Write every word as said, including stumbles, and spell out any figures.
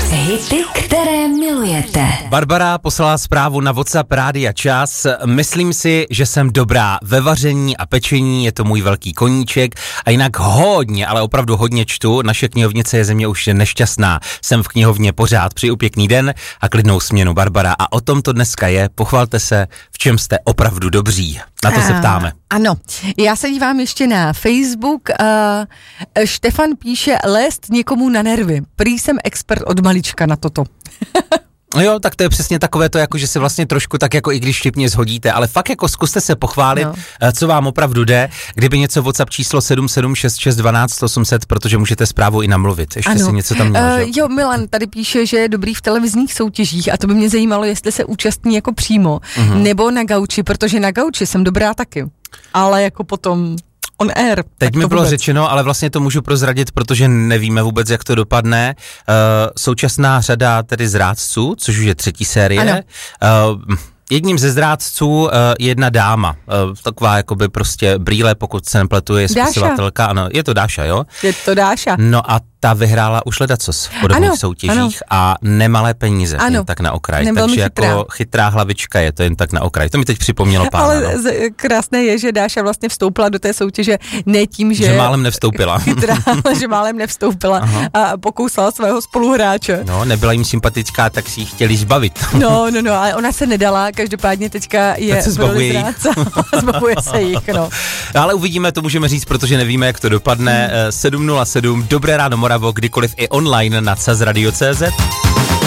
Hity, které milujete. Barbara poslala zprávu na WhatsApp Rádia Čas. Myslím si, že jsem dobrá ve vaření a pečení, je to můj velký koníček a jinak hodně, ale opravdu hodně čtu. Naše knihovnice je ze mě už nešťastná. Jsem v knihovně pořád, přeju pěkný den a klidnou směnu, Barbara. A o tom to dneska je. Pochvalte se, v čem jste opravdu dobří. Na to se ptáme. Ano, já se dívám ještě na Facebook. Uh, Štefan píše, lézt někomu na nervy. Prý jsem expert od malička na toto. No jo, tak to je přesně takové to, jako že se vlastně trošku tak jako i když vtipně zhodíte, ale fakt jako zkuste se pochválit, no. Co vám opravdu jde, kdyby něco WhatsApp číslo sedm sedm šest šest dvanáct osm set, protože můžete zprávu i namluvit. Ještě ano. Si něco tam měl, uh, Jo, Milan tady píše, že je dobrý v televizních soutěžích a to by mě zajímalo, jestli se účastní jako přímo, uh-huh. nebo na gauči, protože na gauči jsem dobrá taky, ale jako potom... On air. Teď mi bylo vůbec řečeno, ale vlastně to můžu prozradit, protože nevíme vůbec, jak to dopadne. Uh, současná řada tedy zrádců, což už je třetí série. Uh, jedním ze zrádců uh, je jedna dáma. Uh, taková jakoby prostě brýle, pokud se nepletu, je spisovatelka. Ano, je to Dáša, jo? Je to Dáša. No a ta vyhrála už ledacos v podobných ano, soutěžích ano. a nemalé peníze, ano. jen tak na okraj. Nebyl Takže chytrá. jako chytrá hlavička je to jen tak na okraj. To mi teď připomnělo pána. Ale no. z, krásné je, že Dáša vlastně vstoupila do té soutěže ne tím, že... Že málem nevstoupila. Chytrá, ale že málem nevstoupila Aha. a pokousala svého spoluhráče. No, nebyla jim sympatická, tak si ji chtěli zbavit. No, no, no, ale ona se nedala, každopádně teďka je v roli zrádce. Zbavuje se jich, no. Ale uvidíme, to můžeme říct, protože nevíme, jak to dopadne. sedm nula sedm, Dobré ráno Moravo, kdykoliv i online na cas radio tečka cé zet.